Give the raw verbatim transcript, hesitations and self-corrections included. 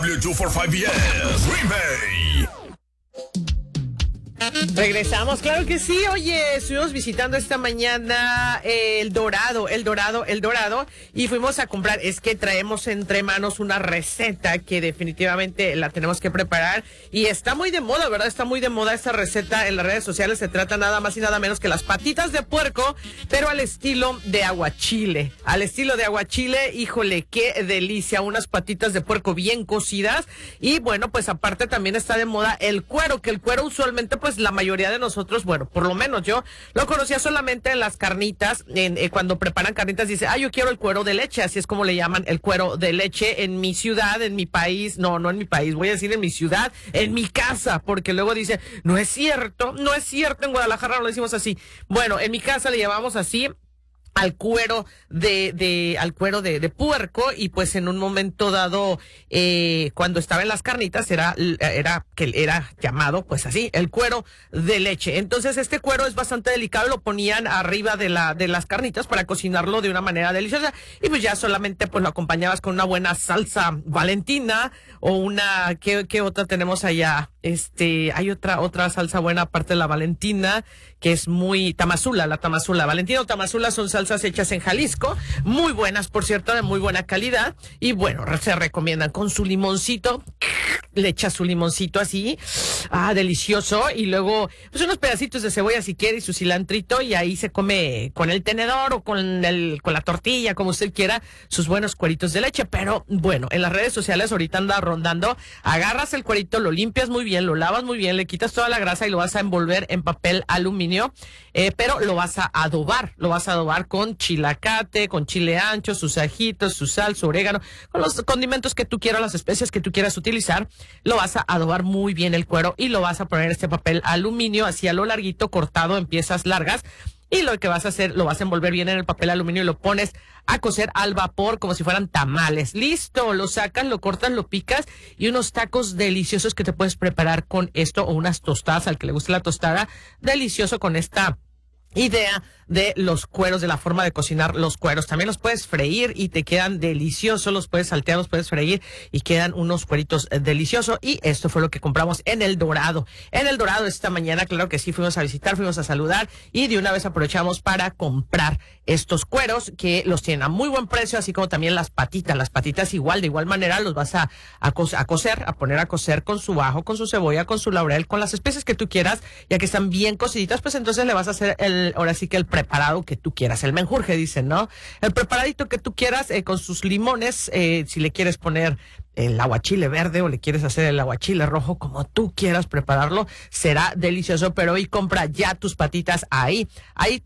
W dos cuarenta y cinco B S Remake. Regresamos, claro que sí. Oye, estuvimos visitando esta mañana eh, el Dorado, el Dorado, el Dorado y fuimos a comprar. Es que traemos entre manos una receta que definitivamente la tenemos que preparar y está muy de moda, ¿verdad? Está muy de moda esta receta en las redes sociales. Se trata nada más y nada menos que las patitas de puerco, pero al estilo de aguachile. Al estilo de aguachile, híjole, qué delicia. Unas patitas de puerco bien cocidas y bueno, pues aparte también está de moda el cuero, que el cuero usualmente pues la mayoría de nosotros, bueno, por lo menos yo lo conocía solamente en las carnitas, en, eh, cuando preparan carnitas dice, ah, yo quiero el cuero de leche, así es como le llaman el cuero de leche en mi ciudad, en mi país, no, no en mi país, voy a decir en mi ciudad, en mi casa, porque luego dice, no es cierto, no es cierto, en Guadalajara no lo decimos así. Bueno, en mi casa le llamamos así al cuero de, de, al cuero de, de puerco, y pues en un momento dado, eh, cuando estaba en las carnitas, era, era, que era llamado, pues así, el cuero de leche. Entonces este cuero es bastante delicado, lo ponían arriba de la, de las carnitas para cocinarlo de una manera deliciosa, y pues ya solamente pues lo acompañabas con una buena salsa Valentina, o una, ¿qué, qué otra tenemos allá? Este, hay otra, otra salsa buena aparte de la Valentina, que es muy tamazula, la tamazula. Valentina o tamazula son salsas hechas en Jalisco, muy buenas, por cierto, de muy buena calidad, y bueno, se recomiendan con su limoncito, le echas su limoncito así, ah, delicioso, y luego, pues unos pedacitos de cebolla si quiere, y su cilantrito, y ahí se come con el tenedor o con el, con la tortilla, como usted quiera, sus buenos cueritos de leche. Pero bueno, en las redes sociales ahorita anda rondando, agarras el cuerito, lo limpias muy bien, lo lavas muy bien, le quitas toda la grasa y lo vas a envolver en papel aluminio, eh, pero lo vas a adobar, lo vas a adobar con chilacate, con chile ancho, sus ajitos, su sal, su orégano, con los condimentos que tú quieras, las especias que tú quieras utilizar. Lo vas a adobar muy bien el cuero y lo vas a poner en este papel aluminio así a lo larguito, cortado en piezas largas. Y lo que vas a hacer, lo vas a envolver bien en el papel aluminio y lo pones a cocer al vapor como si fueran tamales. Listo, lo sacas, lo cortas, lo picas, y unos tacos deliciosos que te puedes preparar con esto, o unas tostadas, al que le guste la tostada, delicioso con esta idea de los cueros, de la forma de cocinar los cueros. También los puedes freír y te quedan deliciosos, los puedes saltear, los puedes freír y quedan unos cueritos eh, deliciosos. Y esto fue lo que compramos en el Dorado. En el Dorado esta mañana, claro que sí, fuimos a visitar, fuimos a saludar, y de una vez aprovechamos para comprar estos cueros que los tienen a muy buen precio, así como también las patitas. Las patitas igual, de igual manera, los vas a, a, co a cocer, a poner a cocer con su ajo, con su cebolla, con su laurel, con las especies que tú quieras, ya que están bien cociditas, pues entonces le vas a hacer el, ahora sí que el preparado que tú quieras, el menjurje, dicen, ¿no? El preparadito que tú quieras, eh, con sus limones, eh, si le quieres poner el aguachile verde o le quieres hacer el aguachile rojo, como tú quieras prepararlo, será delicioso. Pero hoy compra ya tus patitas ahí, ahí